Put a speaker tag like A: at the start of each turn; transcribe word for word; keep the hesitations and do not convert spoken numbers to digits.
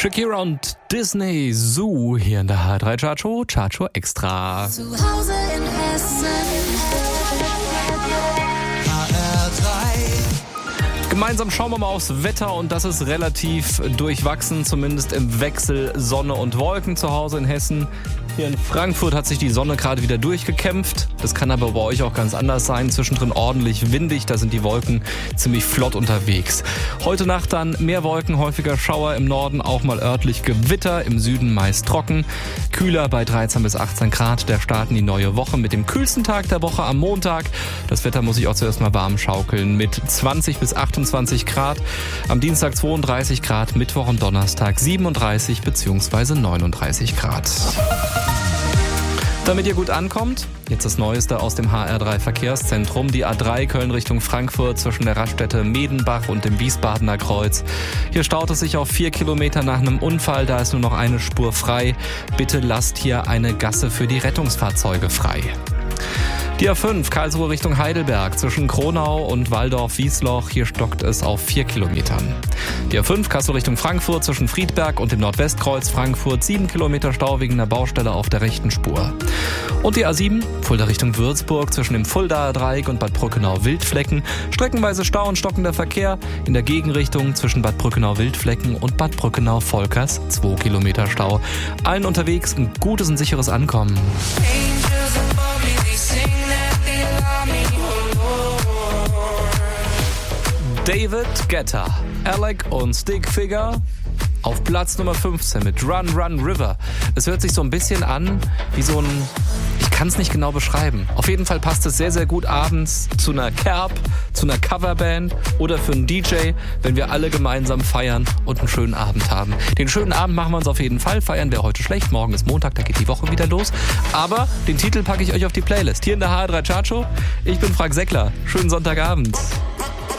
A: Shakira und Disney Zoo hier in der H drei Chartshow, Chartshow Extra.
B: Zu Hause in Hessen. H R drei.
A: Gemeinsam schauen wir mal aufs Wetter und das ist relativ durchwachsen, zumindest im Wechsel Sonne und Wolken zu Hause in Hessen. Hier in Frankfurt hat sich die Sonne gerade wieder durchgekämpft. Das kann aber bei euch auch ganz anders sein. Zwischendrin ordentlich windig, da sind die Wolken ziemlich flott unterwegs. Heute Nacht dann mehr Wolken, häufiger Schauer, im Norden auch mal örtlich Gewitter, im Süden meist trocken. Kühler bei dreizehn bis achtzehn Grad. Der starten die neue Woche mit dem kühlsten Tag der Woche am Montag. Das Wetter muss sich auch zuerst mal warm schaukeln mit zwanzig bis achtundzwanzig Grad. Am Dienstag zweiunddreißig Grad, Mittwoch und Donnerstag siebenunddreißig bzw. neununddreißig Grad. Damit ihr gut ankommt, jetzt das Neueste aus dem H R drei Verkehrszentrum. Die A drei Köln Richtung Frankfurt zwischen der Raststätte Medenbach und dem Wiesbadener Kreuz. Hier staut es sich auf vier Kilometer nach einem Unfall. Da ist nur noch eine Spur frei. Bitte lasst hier eine Gasse für die Rettungsfahrzeuge frei. Die A fünf Karlsruhe Richtung Heidelberg zwischen Kronau und Walldorf-Wiesloch. Hier stockt es auf vier Kilometern. Die A fünf Kassel Richtung Frankfurt zwischen Friedberg und dem Nordwestkreuz Frankfurt. sieben Kilometer Stau wegen einer Baustelle auf der rechten Spur. Und die A sieben Fulda Richtung Würzburg zwischen dem Fuldaer Dreieck und Bad Brückenau-Wildflecken. Streckenweise Stau und stockender Verkehr in der Gegenrichtung zwischen Bad Brückenau-Wildflecken und Bad Brückenau-Volkers. zwei Kilometer Stau. Allen unterwegs ein gutes und sicheres Ankommen. David Guetta, Alec und Stickfigure auf Platz Nummer fünfzehn mit Run Run River. Es hört sich so ein bisschen an wie so ein, ich kann es nicht genau beschreiben. Auf jeden Fall passt es sehr, sehr gut abends zu einer Kerb, zu einer Coverband oder für einen D J, wenn wir alle gemeinsam feiern und einen schönen Abend haben. Den schönen Abend machen wir uns auf jeden Fall. Feiern wäre heute schlecht. Morgen ist Montag, da geht die Woche wieder los. Aber den Titel packe ich euch auf die Playlist. Hier in der H R drei Chartshow. Ich bin Frank Seckler. Schönen Sonntagabend.